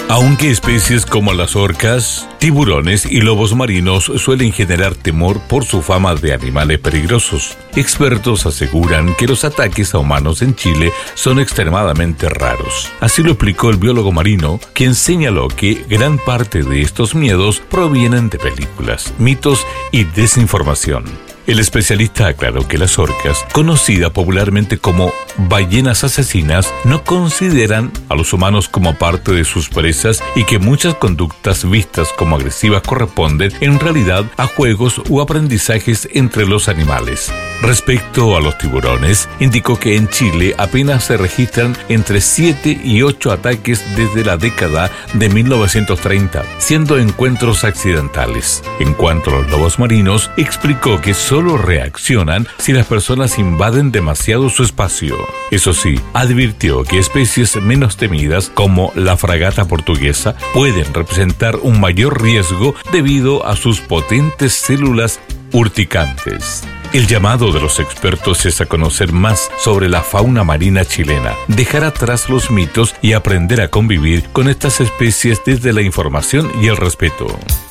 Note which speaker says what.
Speaker 1: Aunque especies como las orcas, tiburones y lobos marinos suelen generar temor por su fama de animales peligrosos, expertos aseguran que los ataques a humanos en Chile son extremadamente raros. Así lo explicó el biólogo marino, quien señaló que gran parte de estos miedos provienen de películas, mitos y desinformación. El especialista aclaró que las orcas, conocidas popularmente como ballenas asesinas, no consideran a los humanos como parte de sus presas y que muchas conductas vistas como agresivas corresponden en realidad a juegos o aprendizajes entre los animales. Respecto a los tiburones, indicó que en Chile apenas se registran entre 7 y 8 ataques desde la década de 1930, siendo encuentros accidentales. En cuanto a los lobos marinos, explicó que solo reaccionan si las personas invaden demasiado su espacio. Eso sí, advirtió que especies menos temidas como la fragata portuguesa pueden representar un mayor riesgo debido a sus potentes células urticantes. El llamado de los expertos es a conocer más sobre la fauna marina chilena, dejar atrás los mitos y aprender a convivir con estas especies desde la información y el respeto.